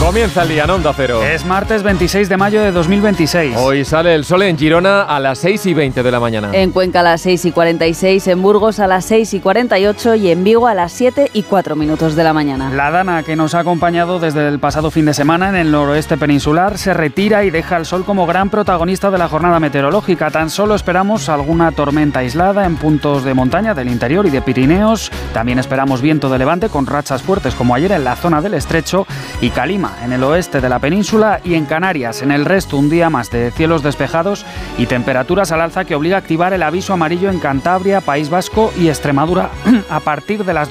Comienza el día en Onda Cero. Es martes 26 de mayo de 2026. Hoy sale el sol en Girona a las 6:20 de la mañana. En Cuenca a las 6:46, en Burgos a las 6:48 y en Vigo a las 7:04 de la mañana. La dana que nos ha acompañado desde el pasado fin de semana en el noroeste peninsular se retira y deja al sol como gran protagonista de la jornada meteorológica. Tan solo esperamos alguna tormenta aislada en puntos de montaña del interior y de Pirineos. También esperamos viento de levante con rachas fuertes como ayer en la zona del Estrecho y calima en el oeste de la península y en Canarias. En el resto un día más de cielos despejados y temperaturas al alza que obliga a activar el aviso amarillo en Cantabria, País Vasco y Extremadura a partir de las